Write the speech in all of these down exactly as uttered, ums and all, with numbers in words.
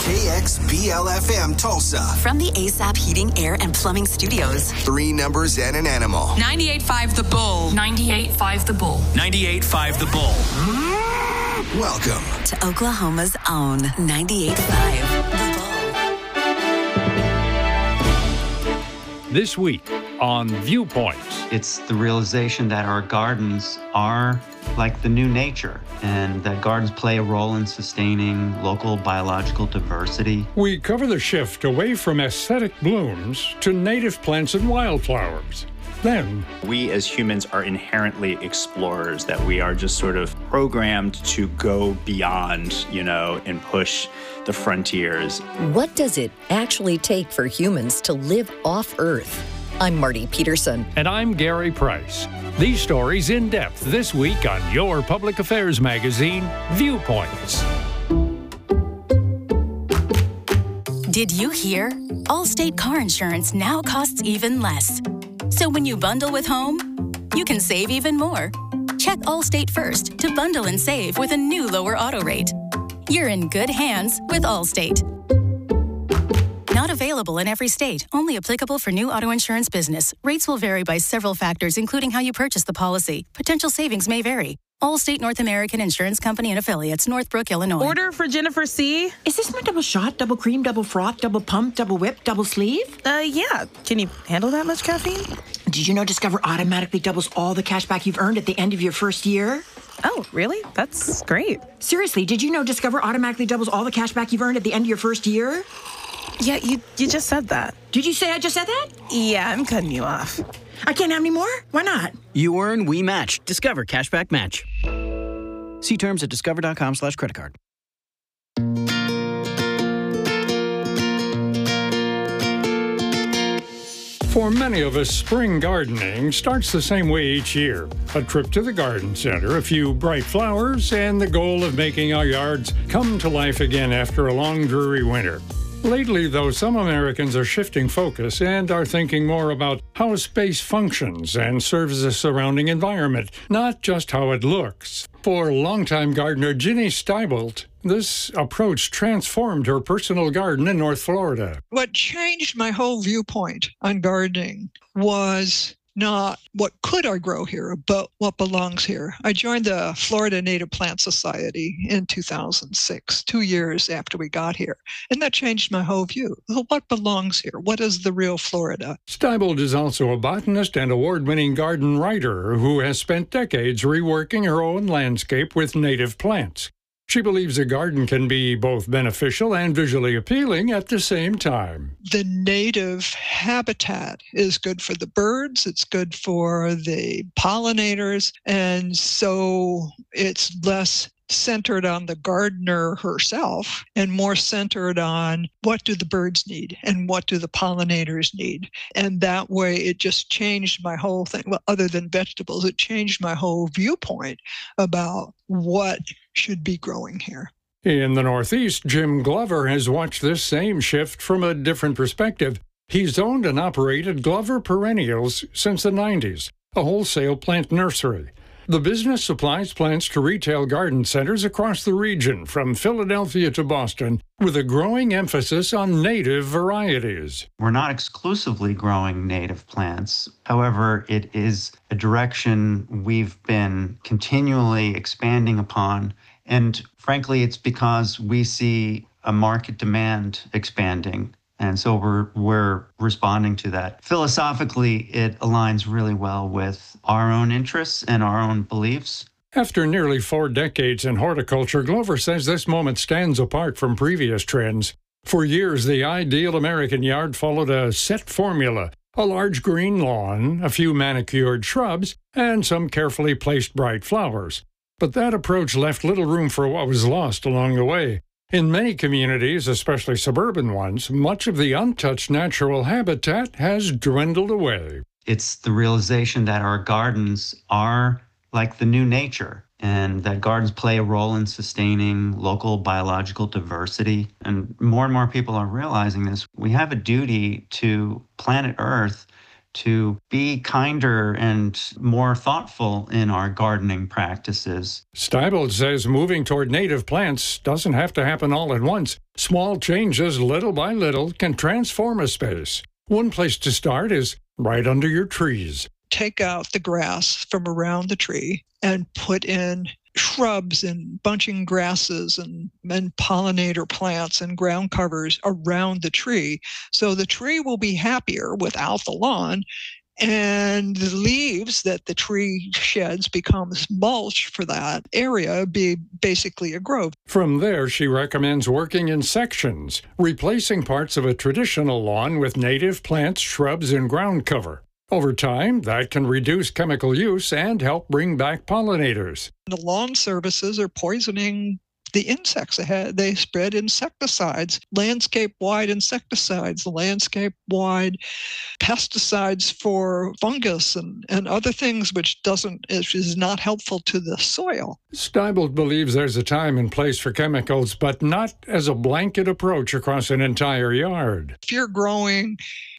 K X B L F M Tulsa. From the A S A P Heating, Air, and Plumbing Studios. Three numbers and an animal. ninety-eight point five The Bull. ninety-eight point five The Bull. ninety-eight point five The Bull. Welcome to Oklahoma's own ninety-eight point five The Bull. This week on Viewpoints. It's the realization that our gardens are like the new nature, and that gardens play a role in sustaining local biological diversity. We cover the shift away from aesthetic blooms to native plants and wildflowers. Then, we as humans are inherently explorers, that we are just sort of programmed to go beyond, you know, and push the frontiers. What does it actually take for humans to live off Earth? I'm Marty Peterson. And I'm Gary Price. These stories in depth this week on your public affairs magazine, Viewpoints. Did you hear? Allstate car insurance now costs even less. So when you bundle with home, you can save even more. Check Allstate first to bundle and save with a new lower auto rate. You're in good hands with Allstate. Not available in every state. Only applicable for new auto insurance business. Rates will vary by several factors, including how you purchase the policy. Potential savings may vary. Allstate North American Insurance Company and Affiliates, Northbrook, Illinois. Order for Jennifer C. Is this my double shot, double cream, double froth, double pump, double whip, double sleeve? Uh, yeah. Can you handle that much caffeine? Did you know Discover automatically doubles all the cash back you've earned at the end of your first year? Oh, really? That's great. Seriously, did you know Discover automatically doubles all the cash back you've earned at the end of your first year? Yeah, you you just said that. Did you say I just said that? Yeah, I'm cutting you off. I can't have any more? Why not? You earn, we match. Discover Cashback Match. See terms at discover.com slash credit card. For many of us, spring gardening starts the same way each year. A trip to the garden center, a few bright flowers, and the goal of making our yards come to life again after a long, dreary winter. Lately, though, some Americans are shifting focus and are thinking more about how space functions and serves the surrounding environment, not just how it looks. For longtime gardener Ginny Steibolt, this approach transformed her personal garden in North Florida. What changed my whole viewpoint on gardening was not what could I grow here, but what belongs here. I joined the Florida Native Plant Society in two thousand six, two years after we got here. And that changed my whole view. What belongs here? What is the real Florida? Steibolt is also a botanist and award-winning garden writer who has spent decades reworking her own landscape with native plants. She believes a garden can be both beneficial and visually appealing at the same time. The native habitat is good for the birds, it's good for the pollinators, and so it's less centered on the gardener herself and more centered on what do the birds need and what do the pollinators need. And that way it just changed my whole thing. Well, other than vegetables, it changed my whole viewpoint about what should be growing here. In the Northeast, Jim Glover has watched this same shift from a different perspective. He's owned and operated Glover Perennials since the nineties, a wholesale plant nursery. The business supplies plants to retail garden centers across the region, from Philadelphia to Boston, with a growing emphasis on native varieties. We're not exclusively growing native plants. However, it is a direction we've been continually expanding upon. And frankly, it's because we see a market demand expanding. And so we're we're responding to that. Philosophically, it aligns really well with our own interests and our own beliefs. After nearly four decades in horticulture, Glover says this moment stands apart from previous trends. For years, the ideal American yard followed a set formula: a large green lawn, a few manicured shrubs, and some carefully placed bright flowers. But that approach left little room for what was lost along the way. In many communities, especially suburban ones, much of the untouched natural habitat has dwindled away. It's the realization that our gardens are like the new nature, and that gardens play a role in sustaining local biological diversity. And more and more people are realizing this. We have a duty to planet Earth to be kinder and more thoughtful in our gardening practices. Steibel says moving toward native plants doesn't have to happen all at once. Small changes, little by little, can transform a space. One place to start is right under your trees. Take out the grass from around the tree and put in shrubs and bunching grasses and, and pollinator plants and ground covers around the tree. So the tree will be happier without the lawn, and the leaves that the tree sheds becomes mulch for that area, be basically a grove. From there, she recommends working in sections, replacing parts of a traditional lawn with native plants, shrubs, and ground cover. Over time, that can reduce chemical use and help bring back pollinators. The lawn services are poisoning the insects ahead. They spread insecticides, landscape-wide insecticides, landscape-wide pesticides for fungus and, and other things, which doesn't is not helpful to the soil. Steibel believes there's a time and place for chemicals, but not as a blanket approach across an entire yard. If you're growing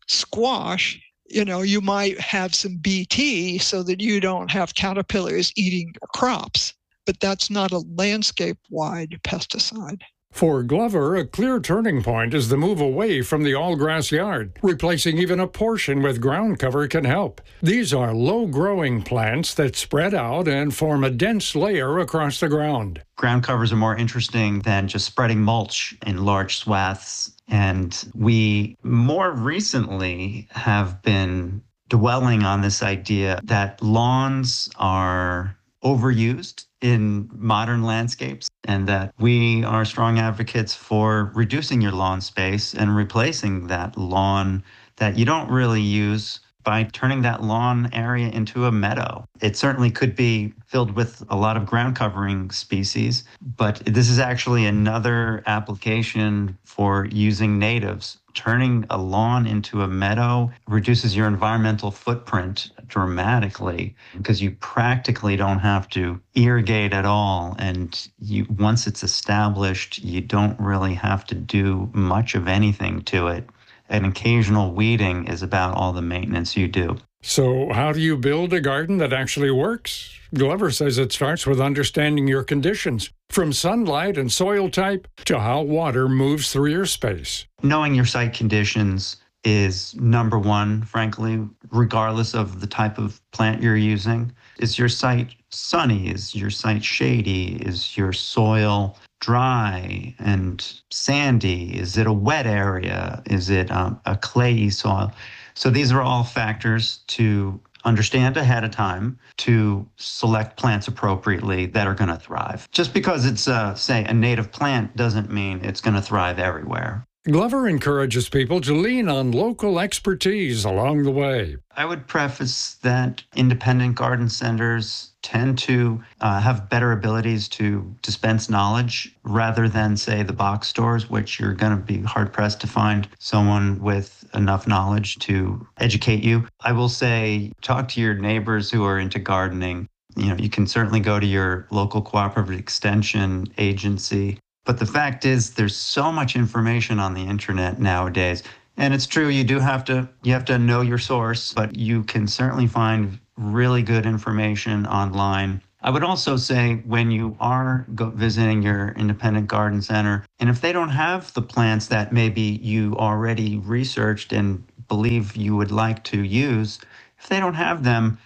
squash, you know, you might have some B T so that you don't have caterpillars eating your crops, but that's not a landscape-wide pesticide. For Glover, a clear turning point is the move away from the all-grass yard. Replacing even a portion with ground cover can help. These are low-growing plants that spread out and form a dense layer across the ground. Ground covers are more interesting than just spreading mulch in large swaths. And we more recently have been dwelling on this idea that lawns are overused in modern landscapes, and that we are strong advocates for reducing your lawn space and replacing that lawn that you don't really use by turning that lawn area into a meadow. It certainly could be filled with a lot of ground covering species, but this is actually another application for using natives. Turning a lawn into a meadow reduces your environmental footprint dramatically because you practically don't have to irrigate at all. And you, once it's established, you don't really have to do much of anything to it. An occasional weeding is about all the maintenance you do. So how do you build a garden that actually works? Glover says it starts with understanding your conditions, from sunlight and soil type to how water moves through your space. Knowing your site conditions is number one, frankly, regardless of the type of plant you're using. Is your site sunny? Is your site shady? Is your soil dry and sandy? Is it a wet area? Is it um, a clayey soil? So these are all factors to understand ahead of time to select plants appropriately that are going to thrive. Just because it's, uh, say, a native plant doesn't mean it's going to thrive everywhere. Glover encourages people to lean on local expertise along the way. I would preface that independent garden centers tend to uh, have better abilities to dispense knowledge rather than, say, the box stores, which you're going to be hard-pressed to find someone with enough knowledge to educate you. I will say, talk to your neighbors who are into gardening. You know, you can certainly go to your local cooperative extension agency. But the fact is, there's so much information on the internet nowadays. And it's true, you do have to you have to know your source, but you can certainly find really good information online. I would also say when you are go visiting your independent garden center, and if they don't have the plants that maybe you already researched and believe you would like to use, if they don't have them,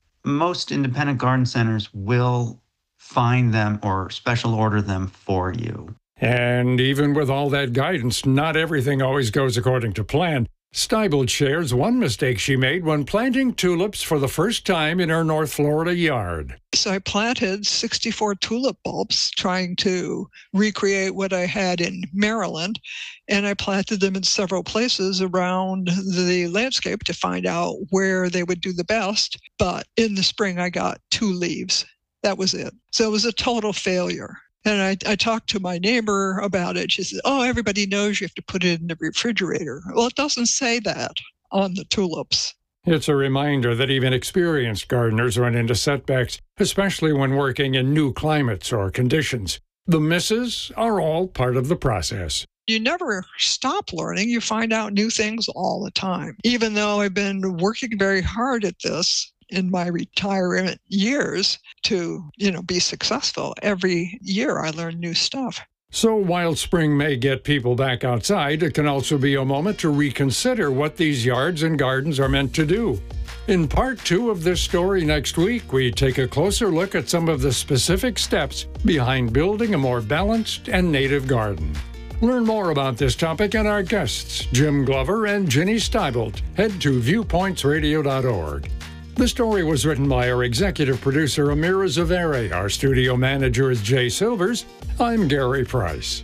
most independent garden centers will find them or special order them for you. And even with all that guidance, not everything always goes according to plan. Steibel shares one mistake she made when planting tulips for the first time in her North Florida yard. So I planted sixty-four tulip bulbs trying to recreate what I had in Maryland, and I planted them in several places around the landscape to find out where they would do the best. But in the spring, I got two leaves. That was it. So it was a total failure. And I, I talked to my neighbor about it. She said, oh, everybody knows you have to put it in the refrigerator. Well, it doesn't say that on the tulips. It's a reminder that even experienced gardeners run into setbacks, especially when working in new climates or conditions. The misses are all part of the process. You never stop learning. You find out new things all the time. Even though I've been working very hard at this in my retirement years to, you know, be successful, every year I learn new stuff. So while spring may get people back outside, it can also be a moment to reconsider what these yards and gardens are meant to do. In part two of this story next week, we take a closer look at some of the specific steps behind building a more balanced and native garden. Learn more about this topic and our guests, Jim Glover and Ginny Steibelt. Head to viewpoints radio dot org. The story was written by our executive producer, Amira Zaveri. Our studio manager is Jay Silvers. I'm Gary Price.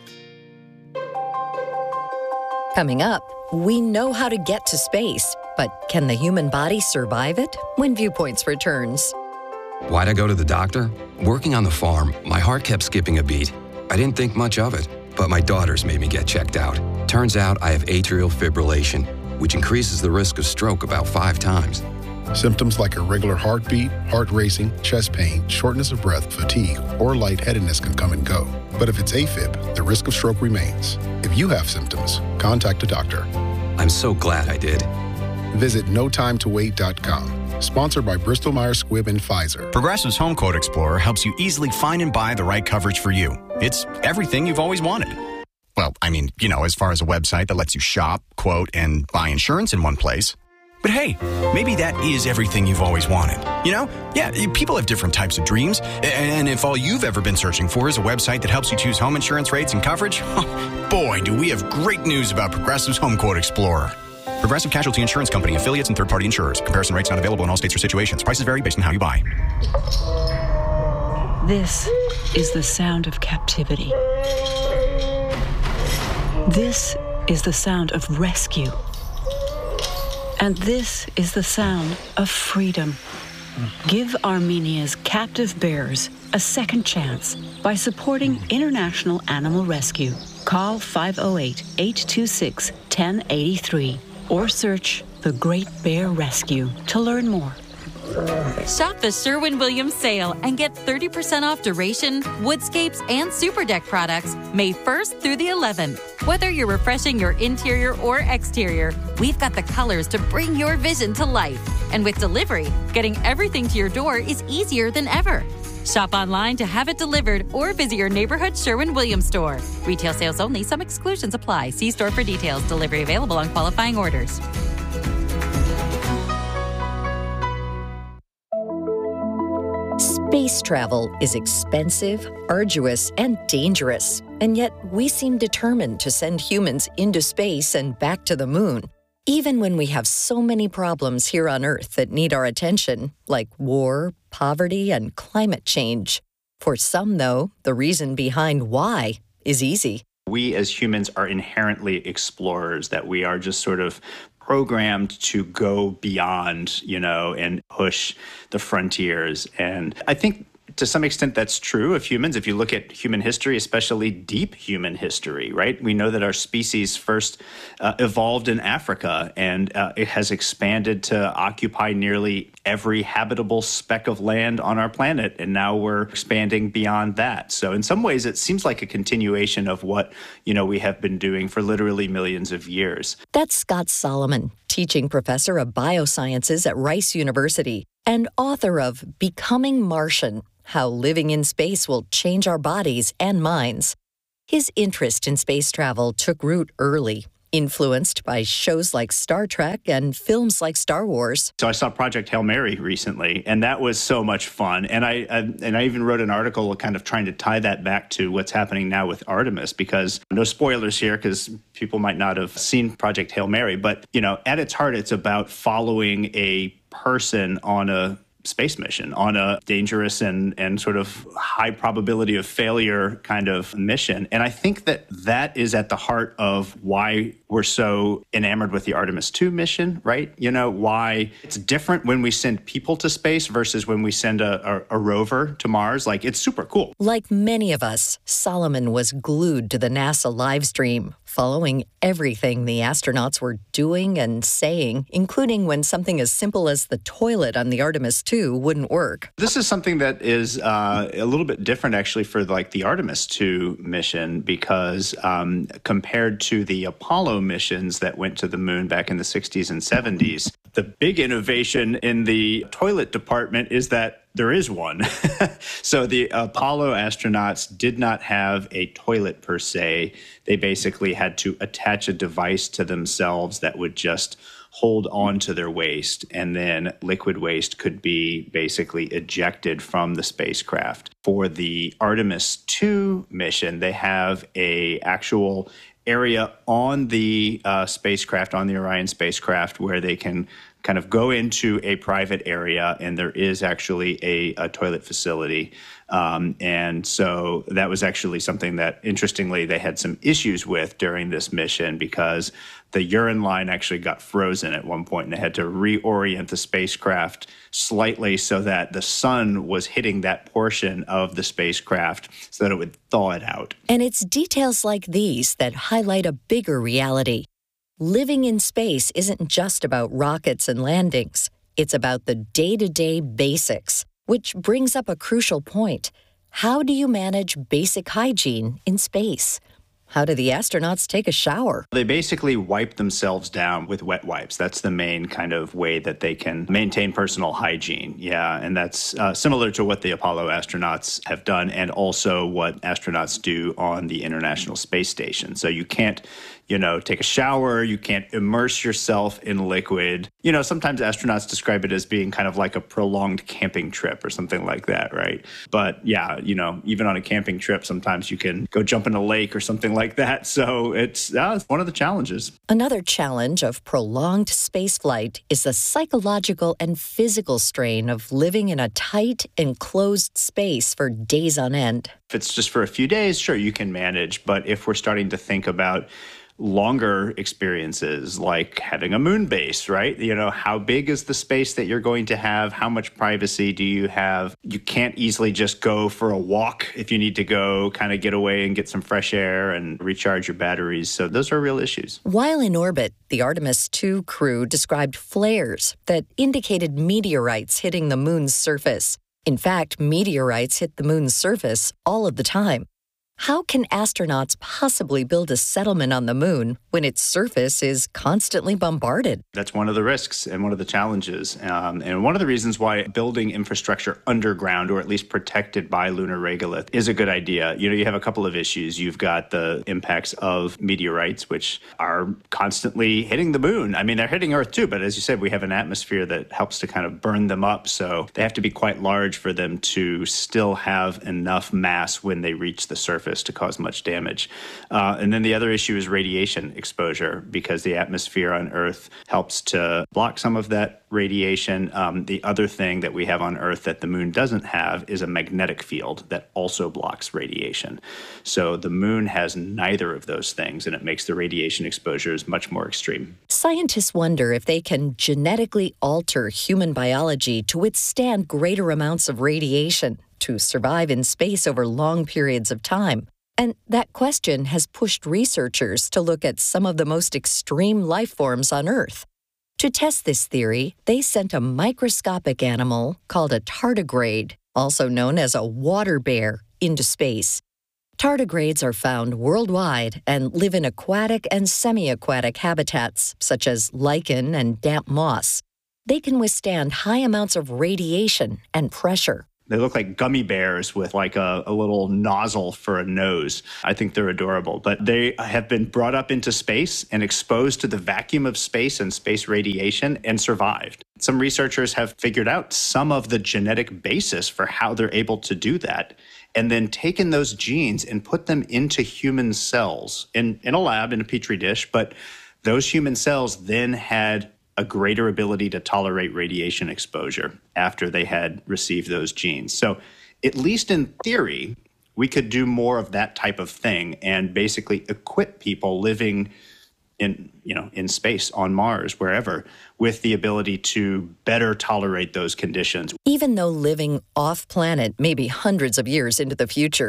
Coming up, we know how to get to space, but can the human body survive it? When Viewpoints returns. Why'd I go to the doctor? Working on the farm, my heart kept skipping a beat. I didn't think much of it, but my daughters made me get checked out. Turns out I have atrial fibrillation, which increases the risk of stroke about five times. Symptoms like irregular heartbeat, heart racing, chest pain, shortness of breath, fatigue, or lightheadedness can come and go. But if it's AFib, the risk of stroke remains. If you have symptoms, contact a doctor. I'm so glad I did. Visit no time to wait dot com. Sponsored by Bristol Myers Squibb and Pfizer. Progressive's Home Quote Explorer helps you easily find and buy the right coverage for you. It's everything you've always wanted. Well, I mean, you know, as far as a website that lets you shop, quote, and buy insurance in one place. But hey, maybe that is everything you've always wanted. You know? Yeah, people have different types of dreams. And if all you've ever been searching for is a website that helps you choose home insurance rates and coverage, boy, do we have great news about Progressive's Home Quote Explorer. Progressive Casualty Insurance Company, affiliates, and third-party insurers. Comparison rates not available in all states or situations. Prices vary based on how you buy. This is the sound of captivity. This is the sound of rescue. And this is the sound of freedom. Give Armenia's captive bears a second chance by supporting International Animal Rescue. Call five oh eight, eight two six, one oh eight three or search The Great Bear Rescue to learn more. Shop the Sherwin-Williams sale and get thirty percent off Duration, Woodscapes, and Super Deck products May first through the eleventh. Whether you're refreshing your interior or exterior, we've got the colors to bring your vision to life. And with delivery, getting everything to your door is easier than ever. Shop online to have it delivered or visit your neighborhood Sherwin-Williams store. Retail sales only. Some exclusions apply. See store for details. Delivery available on qualifying orders. Space travel is expensive, arduous, and dangerous, and yet we seem determined to send humans into space and back to the moon, even when we have so many problems here on Earth that need our attention, like war, poverty, and climate change. For some, though, the reason behind why is easy. We as humans are inherently explorers, that we are just sort of programmed to go beyond, you know, and push the frontiers. And I think to some extent that's true of humans. If you look at human history, especially deep human history, right? We know that our species first uh, evolved in Africa, and uh, it has expanded to occupy nearly every habitable speck of land on our planet. And now we're expanding beyond that. So in some ways, it seems like a continuation of what, you know, we have been doing for literally millions of years. That's Scott Solomon, teaching professor of biosciences at Rice University and author of Becoming Martian: How Living in Space Will Change Our Bodies and Minds. His interest in space travel took root early, influenced by shows like Star Trek and films like Star Wars. So I saw Project Hail Mary recently, and that was so much fun. And I, I and I even wrote an article kind of trying to tie that back to what's happening now with Artemis, because no spoilers here, because people might not have seen Project Hail Mary. But, you know, at its heart, it's about following a person on a space mission, on a dangerous and, and sort of high probability of failure kind of mission. And I think that that is at the heart of why we're so enamored with the Artemis two mission, right? You know, why it's different when we send people to space versus when we send a, a, a rover to Mars. Like, it's super cool. Like many of us, Solomon was glued to the NASA live stream, following everything the astronauts were doing and saying, including when something as simple as the toilet on the Artemis two wouldn't work. This is something that is uh, a little bit different, actually, for like the Artemis two mission, because um, compared to the Apollo missions that went to the moon back in the sixties and seventies, the big innovation in the toilet department is that there is one. So the Apollo astronauts did not have a toilet per se. They basically had to attach a device to themselves that would just hold on to their waste, and then liquid waste could be basically ejected from the spacecraft. For the Artemis two mission, they have a actual area on the uh, spacecraft, on the Orion spacecraft, where they can kind of go into a private area, and there is actually a, a toilet facility. Um, and so that was actually something that, interestingly, they had some issues with during this mission, because the urine line actually got frozen at one point, and they had to reorient the spacecraft slightly so that the sun was hitting that portion of the spacecraft so that it would thaw it out. And it's details like these that highlight a bigger reality. Living in space isn't just about rockets and landings. It's about the day-to-day basics, which brings up a crucial point. How do you manage basic hygiene in space? How do the astronauts take a shower? They basically wipe themselves down with wet wipes. That's the main kind of way that they can maintain personal hygiene. Yeah, and that's uh, similar to what the Apollo astronauts have done, and also what astronauts do on the International Space Station. So you can't, you know, take a shower, you can't immerse yourself in liquid. You know, sometimes astronauts describe it as being kind of like a prolonged camping trip or something like that, right? But yeah, you know, even on a camping trip, sometimes you can go jump in a lake or something like that. So it's, uh, it's one of the challenges. Another challenge of prolonged spaceflight is the psychological and physical strain of living in a tight, enclosed space for days on end. If it's just for a few days, sure, you can manage. But if we're starting to think about longer experiences, like having a moon base, right? You know, how big is the space that you're going to have? How much privacy do you have? You can't easily just go for a walk if you need to go kind of get away and get some fresh air and recharge your batteries. So those are real issues. While in orbit, the Artemis two crew described flares that indicated meteorites hitting the moon's surface. In fact, meteorites hit the moon's surface all of the time. How can astronauts possibly build a settlement on the moon when its surface is constantly bombarded? That's one of the risks and one of the challenges. Um, and one of the reasons why building infrastructure underground, or at least protected by lunar regolith, is a good idea. You know, you have a couple of issues. You've got the impacts of meteorites, which are constantly hitting the moon. I mean, they're hitting Earth too, but as you said, we have an atmosphere that helps to kind of burn them up. So they have to be quite large for them to still have enough mass when they reach the surface to cause much damage. Uh, and then the other issue is radiation exposure, because the atmosphere on Earth helps to block some of that radiation. Um, the other thing that we have on Earth that the moon doesn't have is a magnetic field that also blocks radiation. So the moon has neither of those things, and it makes the radiation exposures much more extreme. Scientists wonder if they can genetically alter human biology to withstand greater amounts of radiation to survive in space over long periods of time. And that question has pushed researchers to look at some of the most extreme life forms on Earth. To test this theory, they sent a microscopic animal called a tardigrade, also known as a water bear, into space. Tardigrades are found worldwide and live in aquatic and semi-aquatic habitats, such as lichen and damp moss. They can withstand high amounts of radiation and pressure. They look like gummy bears with like a, a little nozzle for a nose. I think they're adorable. But they have been brought up into space and exposed to the vacuum of space and space radiation and survived. Some researchers have figured out some of the genetic basis for how they're able to do that, and then taken those genes and put them into human cells in, in a lab, in a petri dish. But those human cells then had a greater ability to tolerate radiation exposure after they had received those genes. So at least in theory, we could do more of that type of thing and basically equip people living in, you know, in space, on Mars, wherever, with the ability to better tolerate those conditions. Even though living off-planet may be hundreds of years into the future,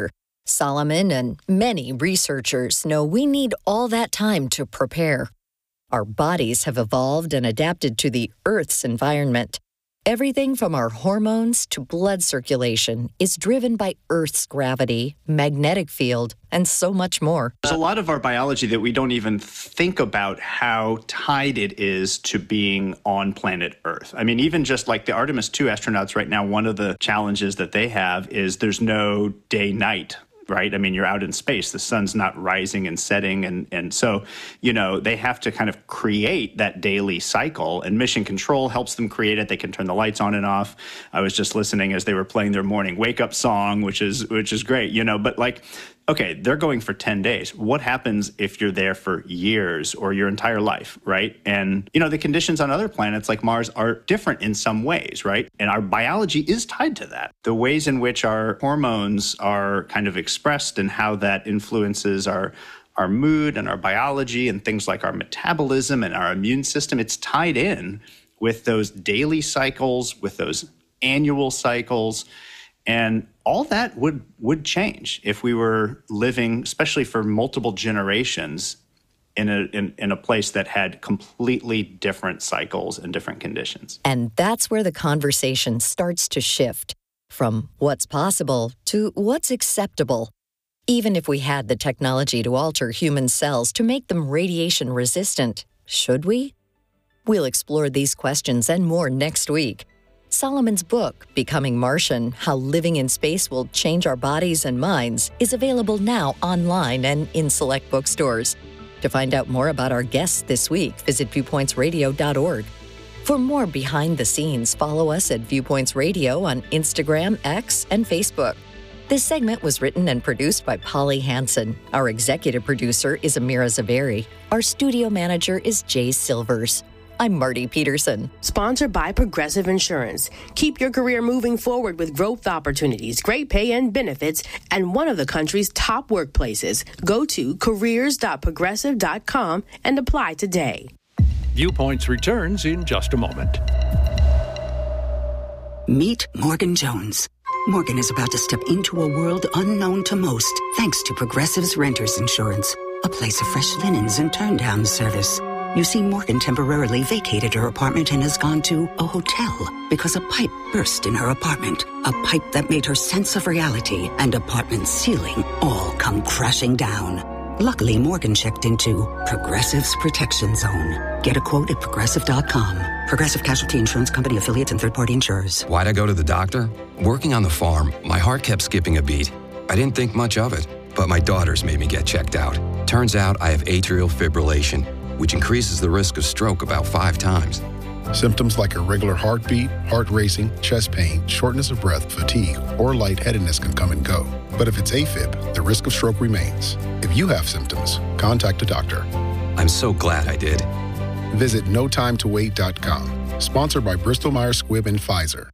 Solomon and many researchers know we need all that time to prepare. Our bodies have evolved and adapted to the Earth's environment. Everything from our hormones to blood circulation is driven by Earth's gravity, magnetic field, and so much more. There's a lot of our biology that we don't even think about how tied it is to being on planet Earth. I mean, even just like the Artemis two astronauts right now, one of the challenges that they have is there's no day-night. Right? I mean, you're out in space. The sun's not rising and setting. And, and so, you know, they have to kind of create that daily cycle. And Mission Control helps them create it. They can turn the lights on and off. I was just listening as they were playing their morning wake-up song, which is which is great, you know. But like, okay, they're going for ten days. What happens if you're there for years or your entire life, right? And, you know, the conditions on other planets like Mars are different in some ways, right? And our biology is tied to that. The ways in which our hormones are kind of expressed and how that influences our our mood and our biology and things like our metabolism and our immune system, it's tied in with those daily cycles, with those annual cycles. And all that would would change if we were living, especially for multiple generations, in a in, in a place that had completely different cycles and different conditions. And that's where the conversation starts to shift from what's possible to what's acceptable. Even if we had the technology to alter human cells to make them radiation resistant, should we? We'll explore these questions and more next week. Solomon's book, Becoming Martian, How Living in Space Will Change Our Bodies and Minds, is available now online and in select bookstores. To find out more about our guests this week, visit viewpoints radio dot org. For more behind the scenes, follow us at Viewpoints Radio on Instagram, X, and Facebook. This segment was written and produced by Polly Hansen. Our executive producer is Amira Zaveri. Our studio manager is Jay Silvers. I'm Marty Peterson. Sponsored by Progressive Insurance. Keep your career moving forward with growth opportunities, great pay and benefits, and one of the country's top workplaces. Go to careers dot progressive dot com and apply today. Viewpoints returns in just a moment. Meet Morgan Jones. Morgan is about to step into a world unknown to most, thanks to Progressive's Renters Insurance, a place of fresh linens and turn-down service. You see, Morgan temporarily vacated her apartment and has gone to a hotel because a pipe burst in her apartment. A pipe that made her sense of reality and apartment ceiling all come crashing down. Luckily, Morgan checked into Progressive's Protection Zone. Get a quote at progressive dot com. Progressive Casualty Insurance Company, affiliates, and third-party insurers. Why'd I go to the doctor? Working on the farm, my heart kept skipping a beat. I didn't think much of it, but my daughters made me get checked out. Turns out I have atrial fibrillation, which increases the risk of stroke about five times. Symptoms like irregular heartbeat, heart racing, chest pain, shortness of breath, fatigue, or lightheadedness can come and go. But if it's AFib, the risk of stroke remains. If you have symptoms, contact a doctor. I'm so glad I did. Visit no time to wait dot com. Sponsored by Bristol Myers Squibb and Pfizer.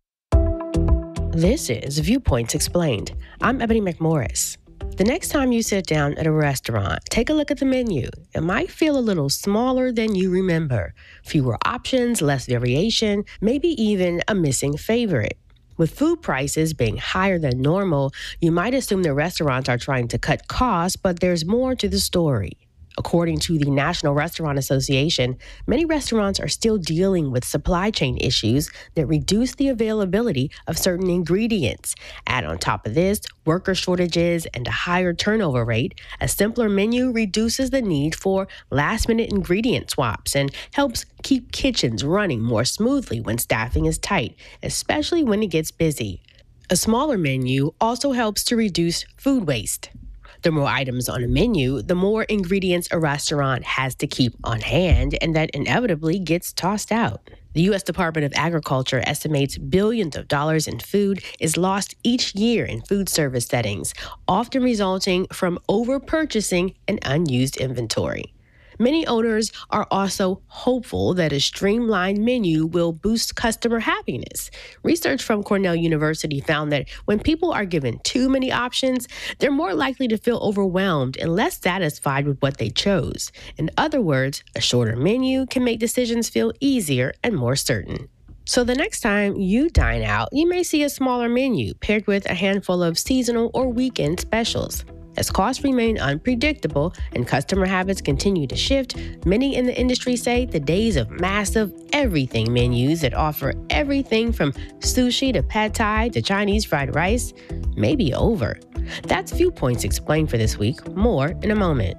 This is Viewpoints Explained. I'm Ebony McMorris. The next time you sit down at a restaurant, take a look at the menu. It might feel a little smaller than you remember. Fewer options, less variation, maybe even a missing favorite. With food prices being higher than normal, you might assume the restaurants are trying to cut costs, but there's more to the story. According to the National Restaurant Association, many restaurants are still dealing with supply chain issues that reduce the availability of certain ingredients. Add on top of this, worker shortages and a higher turnover rate. A simpler menu reduces the need for last-minute ingredient swaps and helps keep kitchens running more smoothly when staffing is tight, especially when it gets busy. A smaller menu also helps to reduce food waste. The more items on a menu, the more ingredients a restaurant has to keep on hand, and that inevitably gets tossed out. The U S Department of Agriculture estimates billions of dollars in food is lost each year in food service settings, often resulting from over-purchasing and unused inventory. Many owners are also hopeful that a streamlined menu will boost customer happiness. Research from Cornell University found that when people are given too many options, they're more likely to feel overwhelmed and less satisfied with what they chose. In other words, a shorter menu can make decisions feel easier and more certain. So the next time you dine out, you may see a smaller menu paired with a handful of seasonal or weekend specials. As costs remain unpredictable and customer habits continue to shift, many in the industry say the days of massive everything menus that offer everything from sushi to pad thai to Chinese fried rice may be over. That's Viewpoints Explained for this week. More in a moment.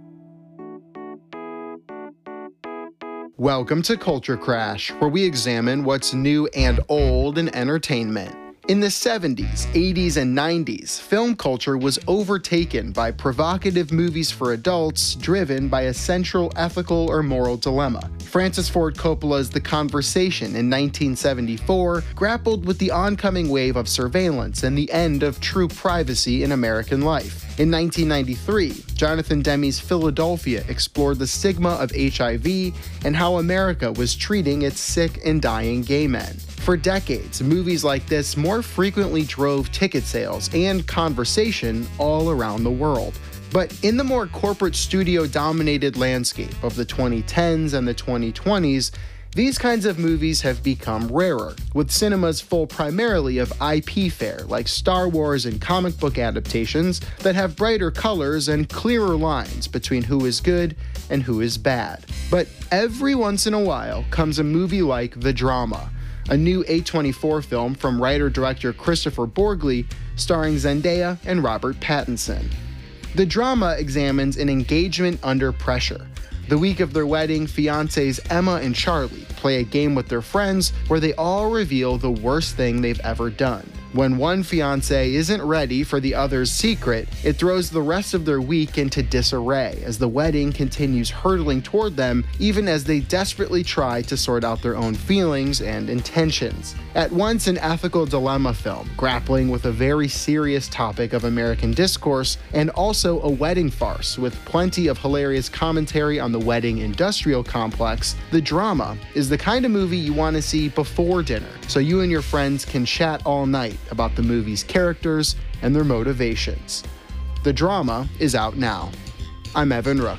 Welcome to Culture Crash, where we examine what's new and old in entertainment. In the seventies, eighties, and nineties, film culture was overtaken by provocative movies for adults driven by a central ethical or moral dilemma. Francis Ford Coppola's The Conversation in nineteen seventy-four grappled with the oncoming wave of surveillance and the end of true privacy in American life. In nineteen ninety-three, Jonathan Demme's Philadelphia explored the stigma of H I V and how America was treating its sick and dying gay men. For decades, movies like this more frequently drove ticket sales and conversation all around the world. But in the more corporate studio-dominated landscape of the twenty tens and the twenty twenties, these kinds of movies have become rarer, with cinemas full primarily of I P fare like Star Wars and comic book adaptations that have brighter colors and clearer lines between who is good and who is bad. But every once in a while comes a movie like The Drama, a new A twenty-four film from writer-director Christopher Borgli, starring Zendaya and Robert Pattinson. The Drama examines an engagement under pressure. The week of their wedding, fiancés Emma and Charlie play a game with their friends where they all reveal the worst thing they've ever done. When one fiancé isn't ready for the other's secret, it throws the rest of their week into disarray as the wedding continues hurtling toward them even as they desperately try to sort out their own feelings and intentions. At once an ethical dilemma film, grappling with a very serious topic of American discourse, and also a wedding farce with plenty of hilarious commentary on the wedding industrial complex, The Drama is the kind of movie you want to see before dinner, so you and your friends can chat all night about the movie's characters and their motivations. The Drama is out now. I'm Evan Rook.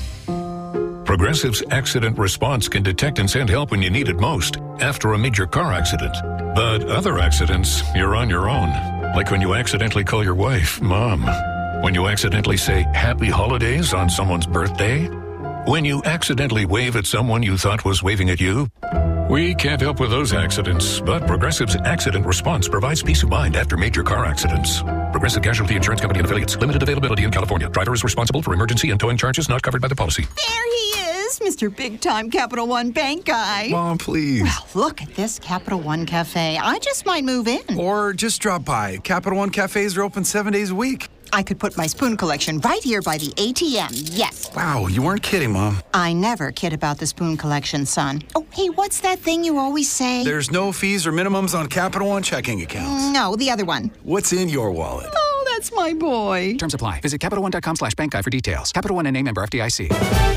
Progressive's accident response can detect and send help when you need it most after a major car accident. But other accidents, you're on your own. Like when you accidentally call your wife Mom. When you accidentally say Happy Holidays on someone's birthday. When you accidentally wave at someone you thought was waving at you. We can't help with those accidents, but Progressive's accident response provides peace of mind after major car accidents. Progressive Casualty Insurance Company and Affiliates. Limited availability in California. Driver is responsible for emergency and towing charges not covered by the policy. There he is, Mister Big-Time Capital One Bank guy. Mom, please. Well, look at this Capital One Cafe. I just might move in. Or just drop by. Capital One Cafes are open seven days a week. I could put my spoon collection right here by the A T M, yes. Wow, you weren't kidding, Mom. I never kid about the spoon collection, son. Oh, hey, what's that thing you always say? There's no fees or minimums on Capital One checking accounts. No, the other one. What's in your wallet? Oh, that's my boy. Terms apply. Visit CapitalOne.com slash bank guide for details. Capital One N A member F D I C.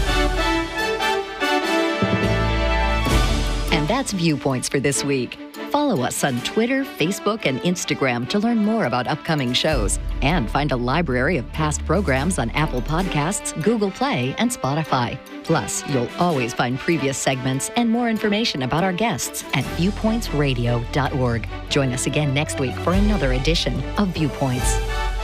And that's Viewpoints for this week. Follow us on Twitter, Facebook, and Instagram to learn more about upcoming shows and find a library of past programs on Apple Podcasts, Google Play, and Spotify. Plus, you'll always find previous segments and more information about our guests at viewpoints radio dot org. Join us again next week for another edition of Viewpoints.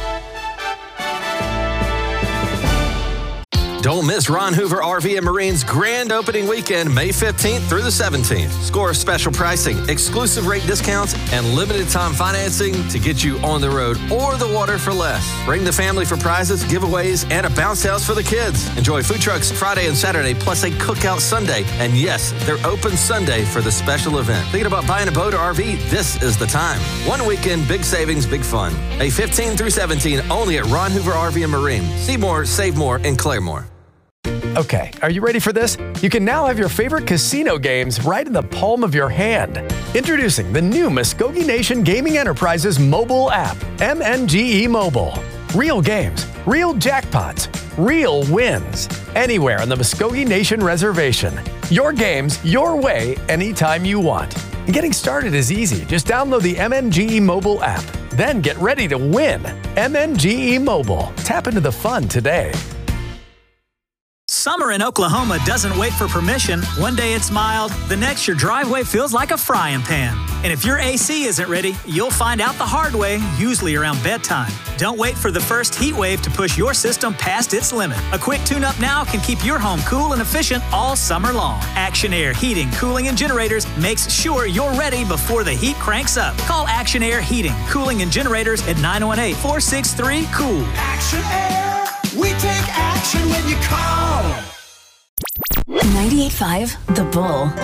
Don't miss Ron Hoover R V and Marine's grand opening weekend, May fifteenth through the seventeenth. Score special pricing, exclusive rate discounts, and limited time financing to get you on the road or the water for less. Bring the family for prizes, giveaways, and a bounce house for the kids. Enjoy food trucks Friday and Saturday, plus a cookout Sunday. And yes, they're open Sunday for the special event. Thinking about buying a boat or R V? This is the time. One weekend, big savings, big fun. May fifteenth through seventeenth, only at Ron Hoover R V and Marine. See more, save more in Claremore. Okay, are you ready for this? You can now have your favorite casino games right in the palm of your hand. Introducing the new Muskogee Nation Gaming Enterprises mobile app, M N G E Mobile. Real games, real jackpots, real wins. Anywhere on the Muskogee Nation Reservation. Your games, your way, anytime you want. And getting started is easy. Just download the M N G E Mobile app. Then get ready to win. M N G E Mobile. Tap into the fun today. Summer in Oklahoma doesn't wait for permission. One day it's mild, the next your driveway feels like a frying pan. And if your A C isn't ready, you'll find out the hard way, usually around bedtime. Don't wait for the first heat wave to push your system past its limit. A quick tune-up now can keep your home cool and efficient all summer long. Action Air Heating, Cooling, and Generators makes sure you're ready before the heat cranks up. Call Action Air Heating, Cooling, and Generators at nine one eight, four six three, COOL. Action Air, we take action when you call. ninety-eight point five The Bull.